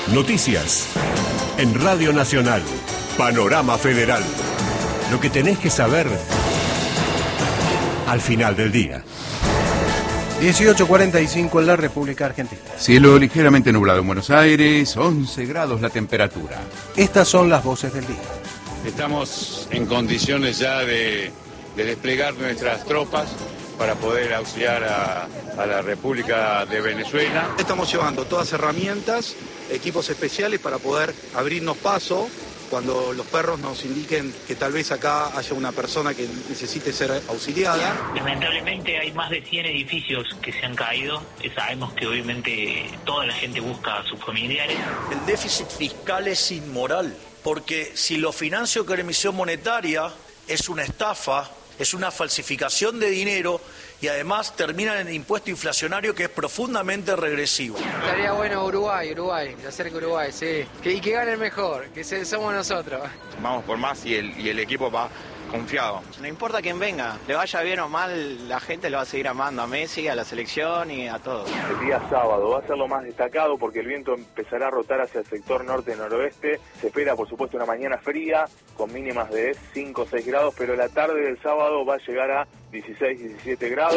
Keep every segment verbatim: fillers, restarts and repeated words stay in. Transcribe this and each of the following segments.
Noticias. En Radio Nacional. Panorama Federal. Lo que tenés que saber al final del día. dieciocho cuarenta y cinco en la República Argentina. Cielo ligeramente nublado en Buenos Aires, once grados la temperatura. Estas son las voces del día. Estamos en condiciones ya de, de desplegar nuestras tropas para poder auxiliar a, a la República de Venezuela. Estamos llevando todas herramientas, equipos especiales para poder abrirnos paso cuando los perros nos indiquen que tal vez acá haya una persona que necesite ser auxiliada. Lamentablemente hay más de cien edificios que se han caído. Sabemos que obviamente toda la gente busca a sus familiares. El déficit fiscal es inmoral, porque si lo financio con emisión monetaria es una estafa, es una falsificación de dinero y además termina en impuesto inflacionario que es profundamente regresivo. Estaría bueno Uruguay, Uruguay, se acerca Uruguay, sí. Que, y que gane el mejor, que se, somos nosotros. Vamos por más y el, y el equipo va confiado. No importa quién venga, le vaya bien o mal, la gente lo va a seguir amando a Messi, a la selección y a todos. El día sábado va a ser lo más destacado porque el viento empezará a rotar hacia el sector norte-noroeste. Se espera, por supuesto, una mañana fría con mínimas de cinco o seis grados, pero la tarde del sábado va a llegar a dieciséis, diecisiete grados.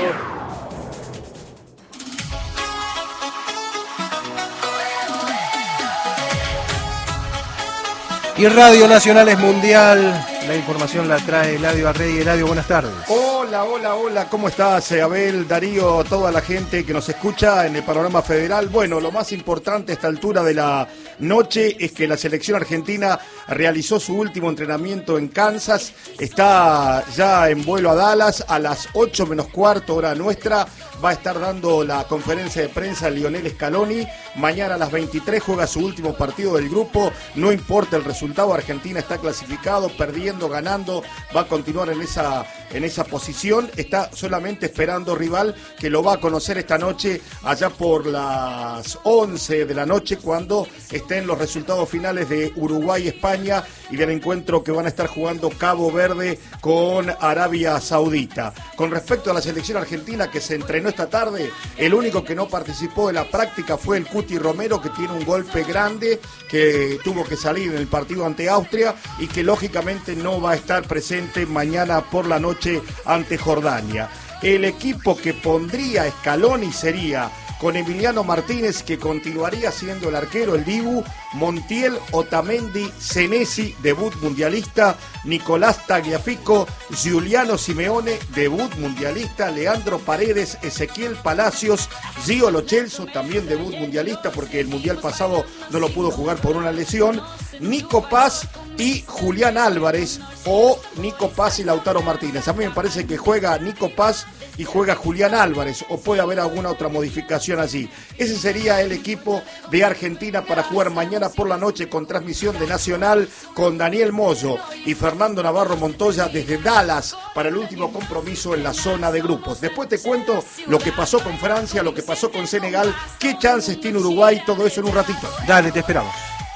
Y Radio Nacional es mundial. La información la trae Eladio Arrey. Eladio, buenas tardes. Hola, hola, hola. ¿Cómo estás, Abel, Darío, toda la gente que nos escucha en el Panorama Federal? Bueno, lo más importante a esta altura de la noche es que la selección argentina realizó su último entrenamiento en Kansas. Está ya en vuelo a Dallas a las ocho menos cuarto, hora nuestra. Va a estar dando la conferencia de prensa Lionel Scaloni. Mañana a las veintitrés juega su último partido del grupo. No importa el resultado, Argentina está clasificado, perdiendo, ganando, va a continuar en esa, en esa posición. Está solamente esperando rival que lo va a conocer esta noche, allá por las once de la noche, cuando estén los resultados finales de Uruguay-España y del encuentro que van a estar jugando Cabo Verde con Arabia Saudita. Con respecto a la selección argentina que se entrenó esta tarde, el único que no participó de la práctica fue el Cuti Romero, que tiene un golpe grande, que tuvo que salir en el partido ante Austria y que lógicamente no va a estar presente mañana por la noche ante Jordania. El equipo que pondría Scaloni sería con Emiliano Martínez, que continuaría siendo el arquero, el Dibu, Montiel, Otamendi, Senesi, debut mundialista, Nicolás Tagliafico, Giuliano Simeone, debut mundialista, Leandro Paredes, Ezequiel Palacios, Gio Lo Celso, también debut mundialista porque el mundial pasado no lo pudo jugar por una lesión, Nico Paz y Julián Álvarez, o Nico Paz y Lautaro Martínez. A mí me parece que juega Nico Paz y juega Julián Álvarez, o puede haber alguna otra modificación allí. Ese sería el equipo de Argentina para jugar mañana por la noche con transmisión de Nacional, con Daniel Moyo y Fernando Navarro Montoya desde Dallas para el último compromiso en la zona de grupos. Después te cuento lo que pasó con Francia, lo que pasó con Senegal, qué chances tiene Uruguay, todo eso en un ratito. Dale, te esperamos.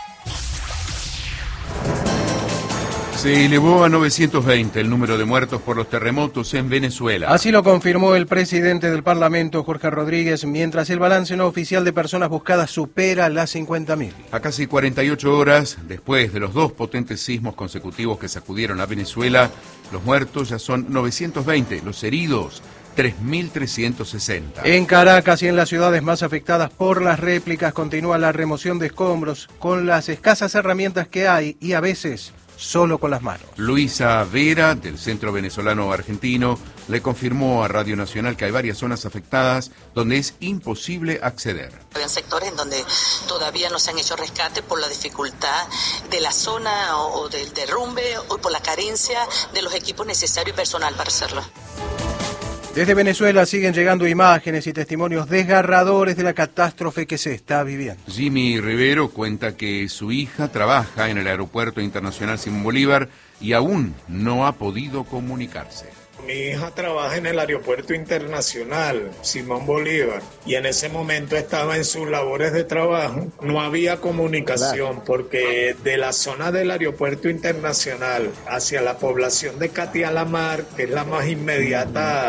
Se elevó a novecientos veinte el número de muertos por los terremotos en Venezuela. Así lo confirmó el presidente del Parlamento, Jorge Rodríguez, mientras el balance no oficial de personas buscadas supera las cincuenta mil. A casi cuarenta y ocho horas, después de los dos potentes sismos consecutivos que sacudieron a Venezuela, los muertos ya son novecientos veinte, los heridos tres mil trescientos sesenta. En Caracas y en las ciudades más afectadas por las réplicas continúa la remoción de escombros con las escasas herramientas que hay y a veces solo con las manos. Luisa Vera, del Centro Venezolano Argentino, le confirmó a Radio Nacional que hay varias zonas afectadas donde es imposible acceder. Hay sectores en donde todavía no se han hecho rescates por la dificultad de la zona o, o del derrumbe o por la carencia de los equipos necesarios y personal para hacerlo. Desde Venezuela siguen llegando imágenes y testimonios desgarradores de la catástrofe que se está viviendo. Jimmy Rivero cuenta que su hija trabaja en el Aeropuerto Internacional Simón Bolívar y aún no ha podido comunicarse. Mi hija trabaja en el Aeropuerto Internacional Simón Bolívar y en ese momento estaba en sus labores de trabajo. No había comunicación porque de la zona del Aeropuerto Internacional hacia la población de Catialamar, que es la más inmediata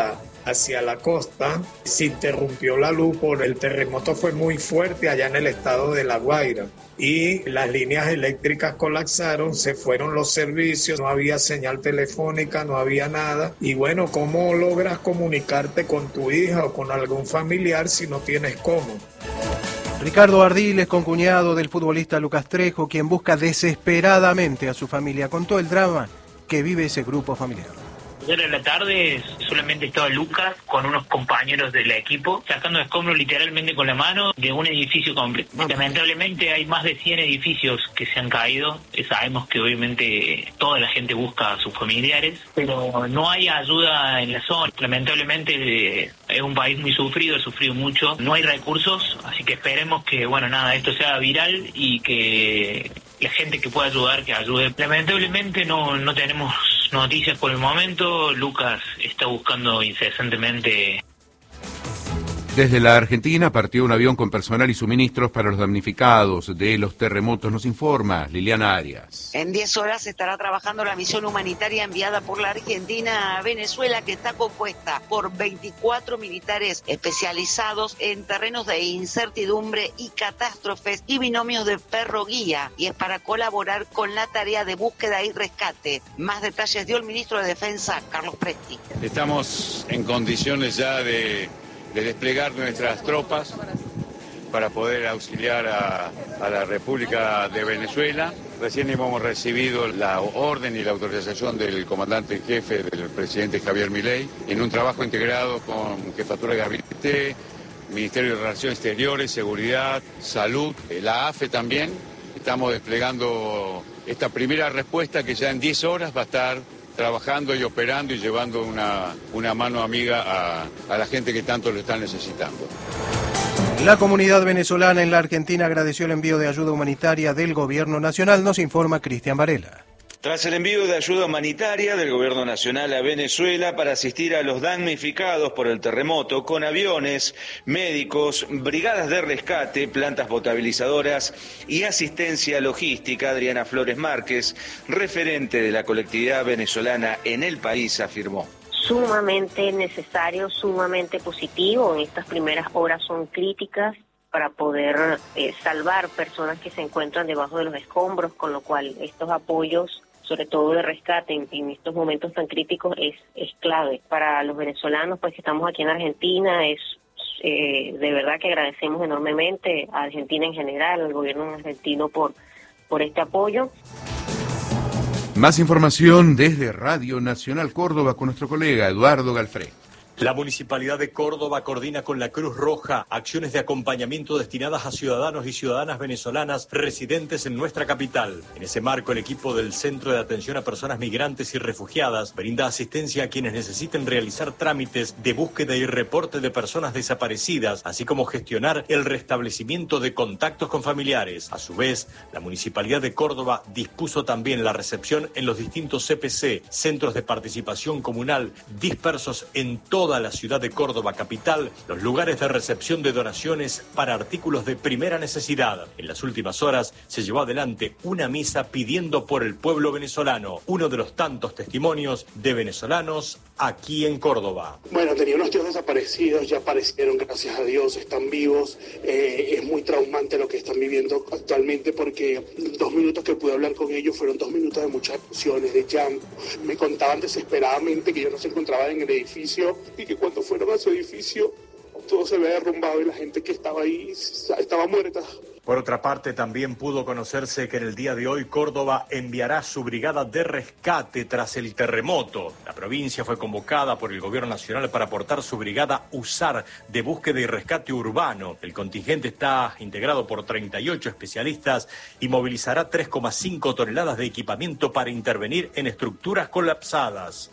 hacia la costa. Se interrumpió la luz por el terremoto, fue muy fuerte allá en el estado de La Guaira y las líneas eléctricas colapsaron, se fueron los servicios, no había señal telefónica, no había nada. Y bueno, ¿cómo logras comunicarte con tu hija o con algún familiar si no tienes cómo? Ricardo Ardiles, concuñado del futbolista Lucas Trejo, quien busca desesperadamente a su familia, contó el drama que vive ese grupo familiar. Ayer en la tarde solamente estaba Lucas con unos compañeros del equipo sacando escombros literalmente con la mano de un edificio completo. Lamentablemente hay más de cien edificios que se han caído. Sabemos que obviamente toda la gente busca a sus familiares, pero no hay ayuda en la zona. Lamentablemente es un país muy sufrido, ha sufrido mucho, no hay recursos, así que esperemos que, bueno, nada, esto sea viral y que la gente que pueda ayudar, que ayude. Lamentablemente no, no tenemos noticias por el momento. Lucas está buscando incesantemente. Desde la Argentina partió un avión con personal y suministros para los damnificados de los terremotos, nos informa Liliana Arias. En diez horas estará trabajando la misión humanitaria enviada por la Argentina a Venezuela, que está compuesta por veinticuatro militares especializados en terrenos de incertidumbre y catástrofes y binomios de perro guía, y es para colaborar con la tarea de búsqueda y rescate. Más detalles dio el ministro de Defensa, Carlos Presti. Estamos en condiciones ya de... de desplegar nuestras tropas para poder auxiliar a, a la República de Venezuela. Recién hemos recibido la orden y la autorización del comandante en jefe del presidente Javier Milei en un trabajo integrado con Jefatura de Gabinete, Ministerio de Relaciones Exteriores, Seguridad, Salud, la A F E también. Estamos desplegando esta primera respuesta que ya en diez horas va a estar trabajando y operando y llevando una, una mano amiga a, a la gente que tanto lo está necesitando. La comunidad venezolana en la Argentina agradeció el envío de ayuda humanitaria del gobierno nacional, nos informa Cristian Varela. Tras el envío de ayuda humanitaria del Gobierno Nacional a Venezuela para asistir a los damnificados por el terremoto con aviones, médicos, brigadas de rescate, plantas potabilizadoras y asistencia logística, Adriana Flores Márquez, referente de la colectividad venezolana en el país, afirmó. Sumamente necesario, sumamente positivo. En estas primeras horas son críticas para poder eh, salvar personas que se encuentran debajo de los escombros, con lo cual estos apoyos, sobre todo de rescate en, en estos momentos tan críticos, es, es clave. Para los venezolanos pues que estamos aquí en Argentina, es eh, de verdad que agradecemos enormemente a Argentina en general, al gobierno argentino por, por este apoyo. Más información desde Radio Nacional Córdoba con nuestro colega Eduardo Galfré. La Municipalidad de Córdoba coordina con la Cruz Roja acciones de acompañamiento destinadas a ciudadanos y ciudadanas venezolanas residentes en nuestra capital. En ese marco, el equipo del Centro de Atención a Personas Migrantes y Refugiadas brinda asistencia a quienes necesiten realizar trámites de búsqueda y reporte de personas desaparecidas, así como gestionar el restablecimiento de contactos con familiares. A su vez, la Municipalidad de Córdoba dispuso también la recepción en los distintos C P C, Centros de Participación Comunal, dispersos en todo toda la ciudad de Córdoba capital, los lugares de recepción de donaciones para artículos de primera necesidad. En las últimas horas se llevó adelante una misa pidiendo por el pueblo venezolano, uno de los tantos testimonios de venezolanos aquí en Córdoba. Bueno, tenía unos tíos desaparecidos, ya aparecieron, gracias a Dios, están vivos. Eh, es muy traumante lo que están viviendo actualmente porque dos minutos que pude hablar con ellos fueron dos minutos de muchas emociones, de llanto. Me contaban desesperadamente que ellos no se encontraban en el edificio y que cuando fueron a su edificio todo se había derrumbado y la gente que estaba ahí estaba muerta. Por otra parte, también pudo conocerse que en el día de hoy Córdoba enviará su brigada de rescate tras el terremoto. La provincia fue convocada por el Gobierno Nacional para aportar su brigada USAR de búsqueda y rescate urbano. El contingente está integrado por treinta y ocho especialistas y movilizará tres coma cinco toneladas de equipamiento para intervenir en estructuras colapsadas.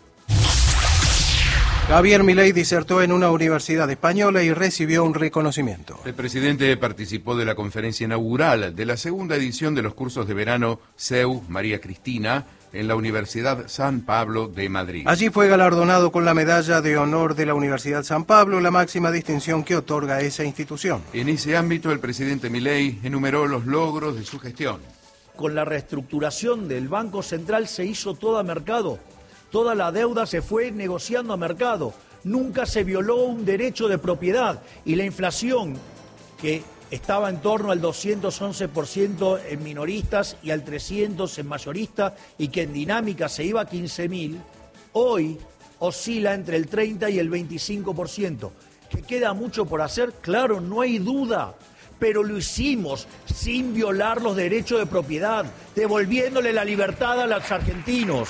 Javier Milei disertó en una universidad española y recibió un reconocimiento. El presidente participó de la conferencia inaugural de la segunda edición de los cursos de verano C E U María Cristina en la Universidad San Pablo de Madrid. Allí fue galardonado con la Medalla de Honor de la Universidad San Pablo, la máxima distinción que otorga esa institución. En ese ámbito, el presidente Milei enumeró los logros de su gestión. Con la reestructuración del Banco Central se hizo todo a mercado. Toda la deuda se fue negociando a mercado. nunca se violó un derecho de propiedad y la inflación que estaba en torno al doscientos once por ciento en minoristas y al trescientos por ciento en mayoristas y que en dinámica se iba a quince mil, hoy oscila entre el treinta y el veinticinco por ciento. ¿Que queda mucho por hacer? Claro, no hay duda, pero lo hicimos sin violar los derechos de propiedad, devolviéndole la libertad a los argentinos.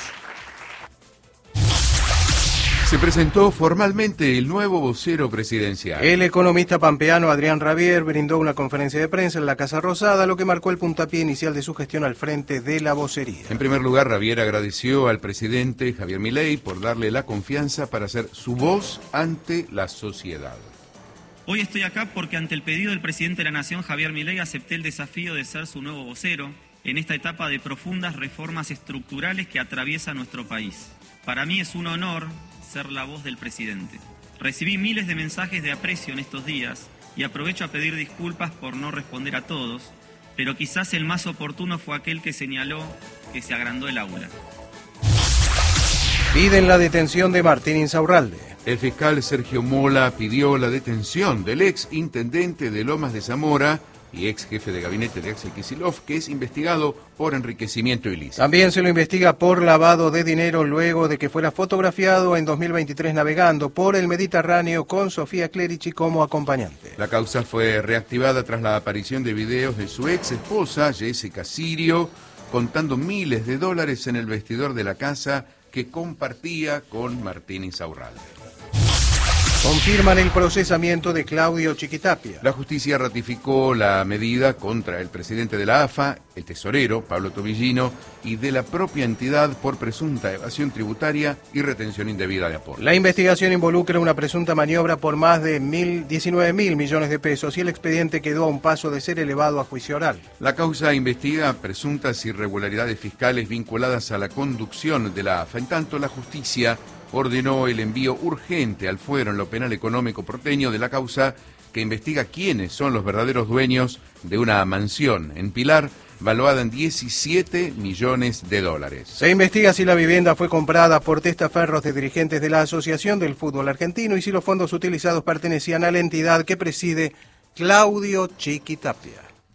Se presentó formalmente el nuevo vocero presidencial. El economista pampeano Adrián Rabier brindó una conferencia de prensa en la Casa Rosada, lo que marcó el puntapié inicial de su gestión al frente de la vocería. En primer lugar, Rabier agradeció al presidente Javier Milei por darle la confianza para ser su voz ante la sociedad. Hoy estoy acá porque ante el pedido del presidente de la Nación, Javier Milei, acepté el desafío de ser su nuevo vocero en esta etapa de profundas reformas estructurales que atraviesa nuestro país. Para mí es un honor ser la voz del presidente. Recibí miles de mensajes de aprecio en estos días y aprovecho a pedir disculpas por no responder a todos, pero quizás el más oportuno fue aquel que señaló que se agrandó el aula. Piden la detención de Martín Insaurralde. El fiscal Sergio Mola pidió la detención del ex intendente de Lomas de Zamora y ex jefe de gabinete de Axel Kicillof, que es investigado por enriquecimiento ilícito. También se lo investiga por lavado de dinero luego de que fuera fotografiado en dos mil veintitrés navegando por el Mediterráneo con Sofía Clerici como acompañante. La causa fue reactivada tras la aparición de videos de su ex esposa, Jessica Sirio, contando miles de dólares en el vestidor de la casa que compartía con Martín Insaurralde. Confirman el procesamiento de Claudio Chiquitapia. La justicia ratificó la medida contra el presidente de la A F A, el tesorero, Pablo Tobillino, y de la propia entidad por presunta evasión tributaria y retención indebida de aportes. La investigación involucra una presunta maniobra por más de diecinueve mil millones de pesos y el expediente quedó a un paso de ser elevado a juicio oral. La causa investiga presuntas irregularidades fiscales vinculadas a la conducción de la A F A. En tanto, la justicia ordenó el envío urgente al fuero en lo penal económico porteño de la causa que investiga quiénes son los verdaderos dueños de una mansión en Pilar valuada en diecisiete millones de dólares. Se investiga si la vivienda fue comprada por testaferros de dirigentes de la Asociación del Fútbol Argentino y si los fondos utilizados pertenecían a la entidad que preside Claudio Chiquitapia.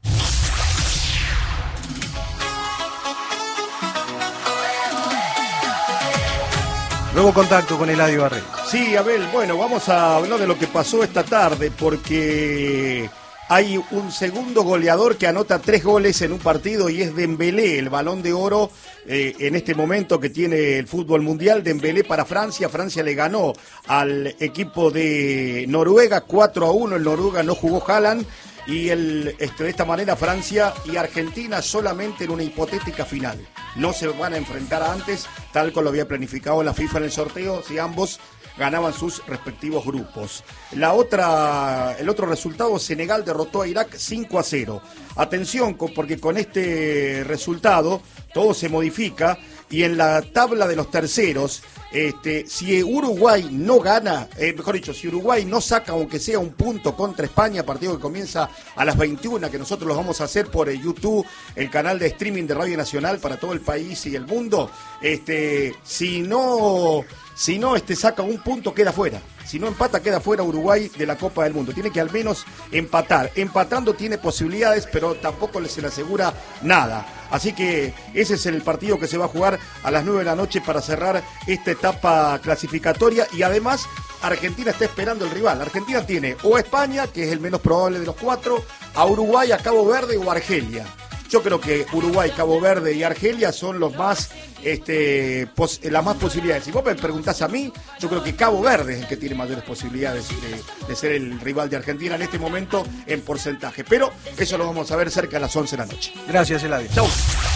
Nuevo contacto con Eladio Barré. Sí, Abel, bueno, vamos a hablar de lo que pasó esta tarde porque hay un segundo goleador que anota tres goles en un partido y es Dembélé, el Balón de Oro eh, en este momento que tiene el fútbol mundial. Dembélé para Francia, Francia le ganó al equipo de Noruega cuatro a uno, el Noruega no jugó Haaland. Y el, este, de esta manera Francia y Argentina solamente en una hipotética final. No se van a enfrentar antes, tal como lo había planificado la FIFA en el sorteo, si ambos ganaban sus respectivos grupos. La otra, el otro resultado, Senegal derrotó a Irak cinco a cero. Atención, porque con este resultado todo se modifica y en la tabla de los terceros, este, si Uruguay no gana, eh, mejor dicho, si Uruguay no saca aunque sea un punto contra España, partido que comienza a las veintiuna, que nosotros los vamos a hacer por eh, YouTube, el canal de streaming de Radio Nacional para todo el país y el mundo, este, si no, si no este, saca un punto queda fuera. Si no empata, queda fuera Uruguay de la Copa del Mundo. Tiene que al menos empatar. Empatando tiene posibilidades, pero tampoco se le asegura nada. Así que ese es el partido que se va a jugar a las nueve de la noche para cerrar esta etapa clasificatoria. Y además, Argentina está esperando el rival. Argentina tiene o a España, que es el menos probable de los cuatro, a Uruguay, a Cabo Verde o a Argelia. Yo creo que Uruguay, Cabo Verde y Argelia son los más, este, pos, las más posibilidades. Si vos me preguntás a mí, yo creo que Cabo Verde es el que tiene mayores posibilidades de, de ser el rival de Argentina en este momento en porcentaje. Pero eso lo vamos a ver cerca a las once de la noche. Gracias, Eladio. Chau.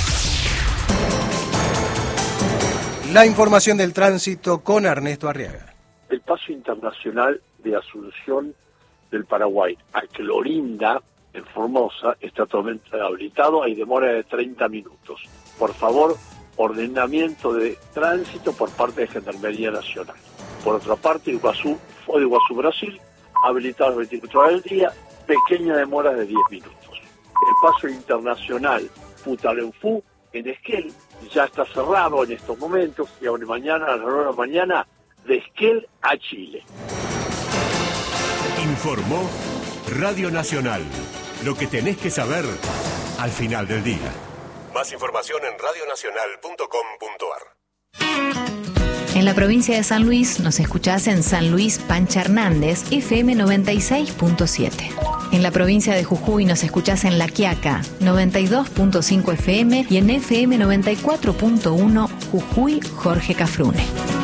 La información del tránsito con Ernesto Arriaga. El paso internacional de Asunción del Paraguay a Clorinda, en Formosa, está totalmente habilitado, hay demora de treinta minutos. Por favor, ordenamiento de tránsito por parte de Gendarmería Nacional. Por otra parte, Iguazú, Foz de Iguazú, Brasil, habilitado veinticuatro horas del día, pequeña demora de diez minutos. El paso internacional Futaleufú en Esquel ya está cerrado en estos momentos y aún mañana a las nueve de la mañana de Esquel a Chile. Informó Radio Nacional. Lo que tenés que saber al final del día. Más información en radionacional punto com punto ar. En la provincia de San Luis nos escuchás en San Luis Pancha Hernández, F M noventa y seis punto siete. En la provincia de Jujuy nos escuchás en La Quiaca, noventa y dos punto cinco F M y en F M noventa y cuatro punto uno Jujuy Jorge Cafrune.